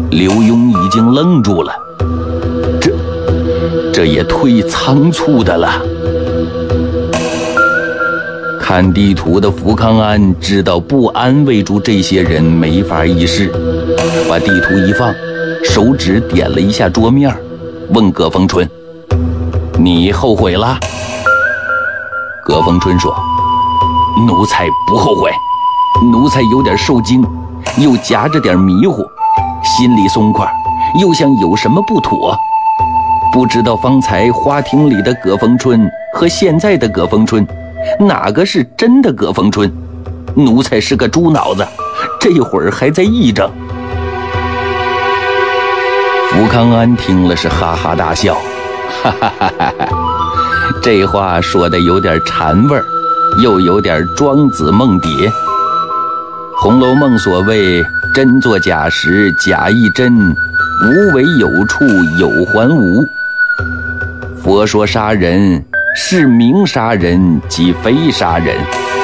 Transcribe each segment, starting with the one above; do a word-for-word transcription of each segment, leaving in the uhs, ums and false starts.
刘墉已经愣住了，这这也忒仓促的了。看地图的福康安知道不安慰住这些人没法议事，把地图一放，手指点了一下桌面，问葛逢春：“你后悔了？”葛逢春说：“奴才不后悔，奴才有点受惊，又夹着点迷糊，心里松快，又想有什么不妥。不知道方才花厅里的葛逢春和现在的葛逢春，哪个是真的葛逢春？奴才是个猪脑子，这会儿还在议政。”福康安听了是哈哈大笑，哈哈哈哈哈，这话说的有点禅味儿，又有点庄子梦蝶。《红楼梦》所谓真作假时假亦真，无为有处有还无。佛说杀人是明杀人，即非杀人。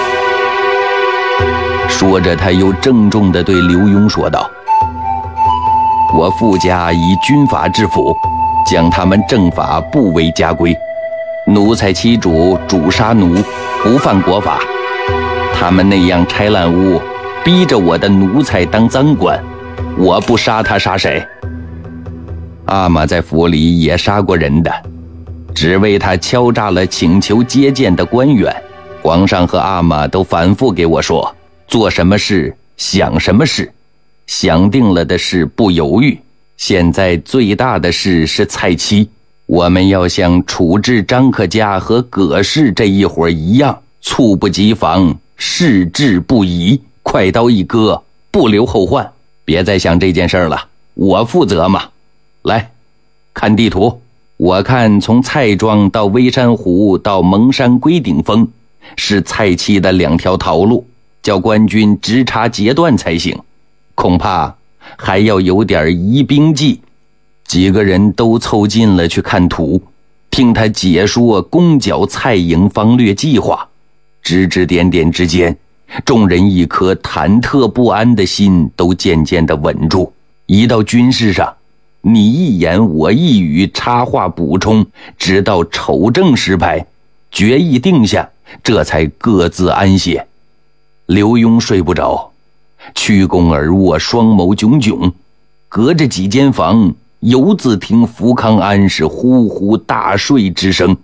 说着，他又郑重地对刘墉说道：“我傅家以军法治府，将他们正法不为家规。奴才其主主杀奴，不犯国法。他们那样拆烂屋，逼着我的奴才当赃官，我不杀他杀谁？阿玛在府里也杀过人的，只为他敲诈了请求接见的官员。皇上和阿玛都反复给我说，做什么事想什么事，想定了的事不犹豫。现在最大的事是蔡妻，我们要像处置张克家和葛氏这一伙一样，猝不及防，事至不疑，快刀一割，不留后患。别再想这件事了，我负责嘛。来，看地图，我看从蔡庄到微山湖到蒙山龟顶峰，是蔡妻的两条逃路，叫官军直插截断才行。恐怕还要有点疑兵计。几个人都凑近了去看图，听他解说攻剿蔡营方略计划。指指点点之间，众人一颗忐忑不安的心都渐渐地稳住。一到军事上，你一言我一语插话补充，直到丑正失败，决议定下，这才各自安歇。刘墉睡不着，曲肱而卧，双眸炯炯，隔着几间房，犹自听福康安是呼呼大睡之声。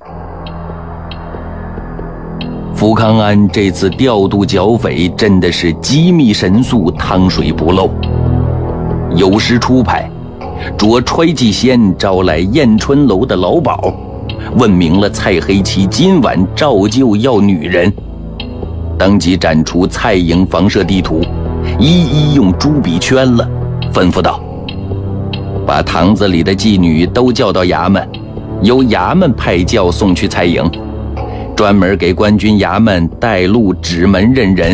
福康安这次调度剿匪真的是机密神速，汤水不漏。有时出派，着揣记先招来燕春楼的老鸨，问明了蔡黑旗今晚照旧要女人，当即展出蔡营房舍地图，一一用朱笔圈了，吩咐道：把堂子里的妓女都叫到衙门，由衙门派轿送去蔡营，专门给官军衙门带路指门认人。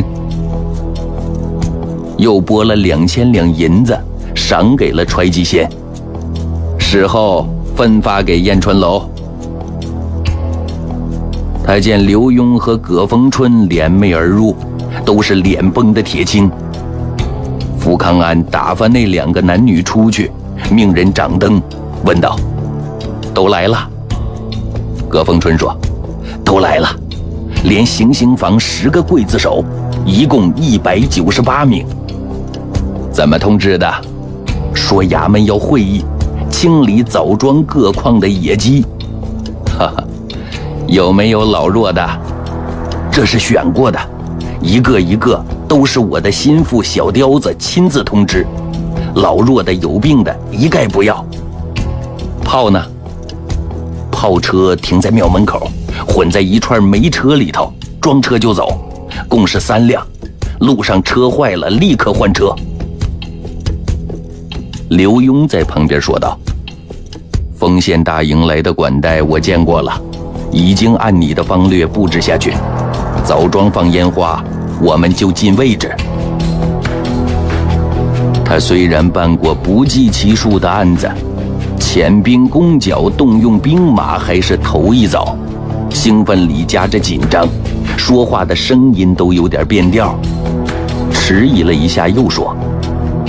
又拨了两千两银子赏给了揣记先，事后分发给燕春楼。他见刘墉和葛逢春联袂而入，都是脸绷的铁青。福康安打发那两个男女出去，命人掌灯，问道：都来了？葛逢春说：都来了，连行刑房十个刽子手，一共一百九十八名。怎么通知的？说衙门要会议，清理枣庄各矿的野鸡。哈哈，有没有老弱的？这是选过的，一个一个都是我的心腹小刁子亲自通知，老弱的有病的一概不要。炮呢？炮车停在庙门口，混在一串煤车里头，装车就走，共是三辆，路上车坏了立刻换车。刘墉在旁边说道：丰县大营来的管带我见过了，已经按你的方略布置下去，枣庄放烟花，我们就进位置。他虽然办过不计其数的案子，遣兵攻剿动用兵马还是头一遭，兴奋里夹着紧张，说话的声音都有点变调。迟疑了一下又说：